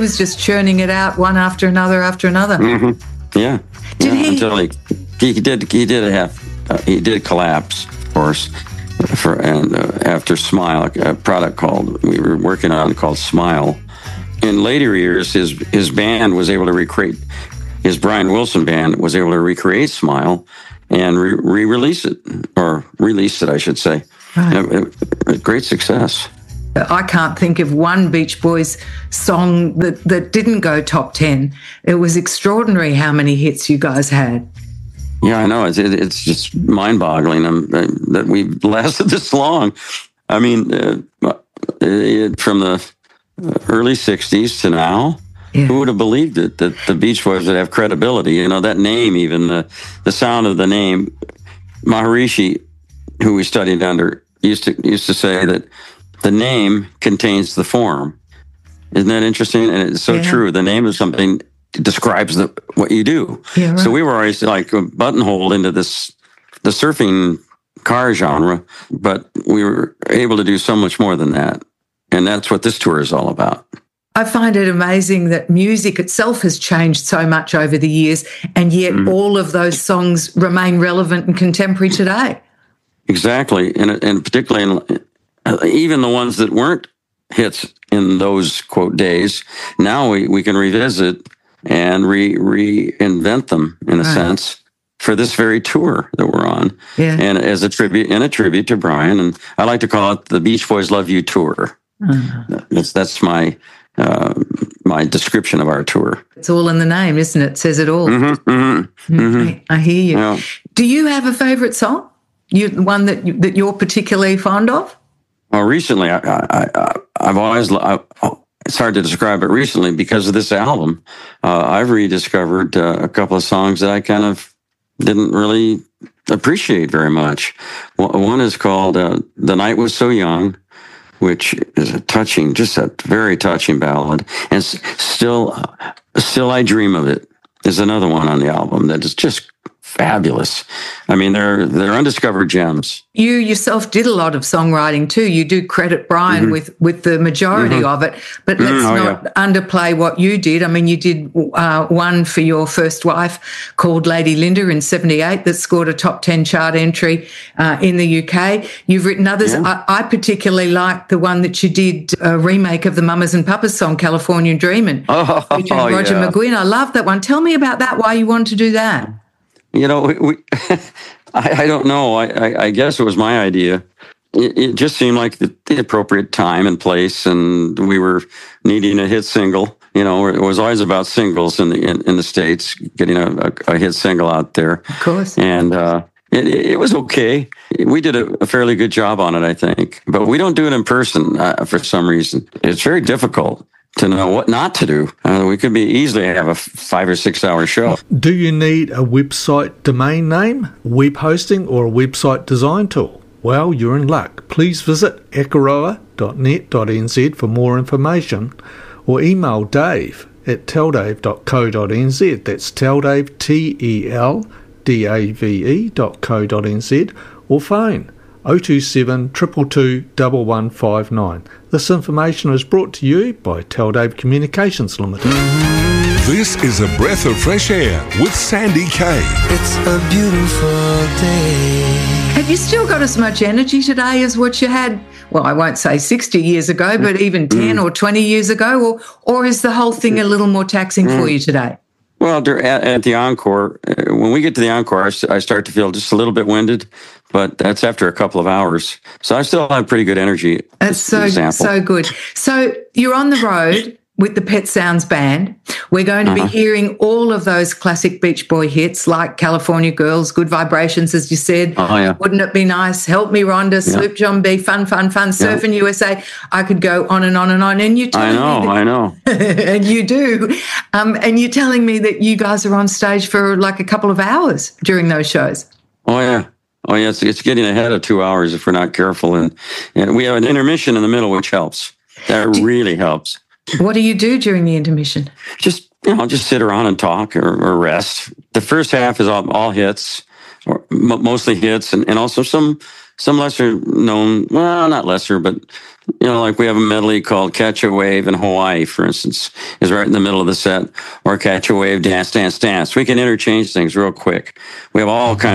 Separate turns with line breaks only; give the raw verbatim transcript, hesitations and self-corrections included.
was just churning it out one after another after another.
Mm-hmm. Yeah.
Did
yeah,
he?
Until he, he did. He did have. Uh, he did collapse, of course. For and uh, after Smile, a product called we were working on called Smile. In later years, his his band was able to recreate. His Brian Wilson band was able to recreate Smile and re- re-release it, or release it, I should say.
Right.
It, it, it, great success.
I can't think of one Beach Boys song that, that didn't go top ten. It was extraordinary how many hits you guys had.
Yeah, I know. It's it, it's just mind-boggling um, that we've lasted this long. I mean, uh, it, from the early sixties to now, yeah. Who would have believed it, that the Beach Boys would have credibility? You know, that name, even the, the sound of the name. Maharishi, who we studied under, used to used to say that the name contains the form. Isn't that interesting? And it's so yeah. true. The name is something describes the, what you do.
Yeah, right.
So we were always like buttonholed into this, the surfing car genre, but we were able to do so much more than that. And that's what this tour is all about.
I find it amazing that music itself has changed so much over the years, and yet mm. all of those songs remain relevant and contemporary today.
Exactly. And, and particularly in, even the ones that weren't hits in those, quote, days, now we, we can revisit and re reinvent them in a right. sense for this very tour that we're on.
Yeah.
And as a tribute, and a tribute to Brian. And I like to call it the Beach Boys Love You Tour. Uh-huh. That's, that's my, uh, my description of our tour.
It's all in the name, isn't it? It says it all.
Mm-hmm, mm-hmm, mm-hmm.
I, I hear you.
Yeah.
Do you have a favorite song? You, one that, you, that you're particularly fond of?
Well, recently, I, I, I, I've always, I, it's hard to describe it recently because of this album. Uh, I've rediscovered uh, a couple of songs that I kind of didn't really appreciate very much. One is called uh, The Night Was So Young, which is a touching, just a very touching ballad. And Still, Still I Dream of It is another one on the album that is just fabulous. I mean, they're they're undiscovered gems. You
yourself did a lot of songwriting too. You do credit Brian mm-hmm. with, with the majority mm-hmm. of it, but let's mm, oh, not yeah. underplay what you did. I mean, you did uh, one for your first wife called Lady Linda in seventy-eight that scored a top ten chart entry uh, in the U K. You've written others. Yeah. I, I particularly liked the one that you did, a remake of the Mamas and Papas song, California Dreamin',
oh,
featuring
oh,
Roger
yeah.
McGuinn. I love that one. Tell me about that, why you wanted to do that.
You know, we, we I, I don't know. I, I, I guess it was my idea. It, it just seemed like the, the appropriate time and place, and we were needing a hit single. You know, it was always about singles in the in, in the States, getting a, a, a hit single out there.
Of course.
And uh, it, it was okay. We did a, a fairly good job on it, I think. But we don't do it in person uh, for some reason. It's very difficult to know what not to do. Uh, we could be easily have a five or six hour show.
Do you need a website domain name, web hosting, or a website design tool? Well, you're in luck. Please visit akaroa dot net dot n z for more information, or email Dave at teldave dot co dot n z. That's teldave, T E L D A V E dot co dot n z, or phone oh two seven, two two two, one one five nine. This information is brought to you by Teldave Communications Limited.
This is a breath of fresh air with Sandy Kay.
It's a beautiful day.
Have you still got as much energy today as what you had, well, I won't say sixty years ago, but even ten mm. or twenty years ago? Or, or is the whole thing a little more taxing mm. for you today?
Well, at, at the encore, uh, when we get to the encore, I, I start to feel just a little bit winded, but that's after a couple of hours. So I still have pretty good energy.
That's so, so good. So you're on the road with the Pet Sounds Band. We're going to uh-huh. be hearing all of those classic Beach Boy hits like California Girls, Good Vibrations, as you said.
Oh, yeah.
Wouldn't It Be Nice? Help Me Rhonda, yeah. Sloop John B, Fun, Fun, Fun, Surfing
yeah.
U S A. I could go on and on and on. And you
I know,
me that,
I know.
and you do. Um, and you're telling me that you guys are on stage for like a couple of hours during those shows.
Oh, yeah. Oh, yeah, it's, it's getting ahead of two hours if we're not careful. And, and we have an intermission in the middle, which helps. That do, really helps.
What do you do during the intermission?
Just, you know, just sit around and talk or, or rest. The first half is all, all hits, or m- mostly hits, and, and also some some lesser known, well, not lesser, but You know, like we have a medley called Catch a Wave in Hawaii, for instance, is right in the middle of the set, or Catch a Wave, Dance, Dance, Dance. We can interchange things real quick. We have all kinds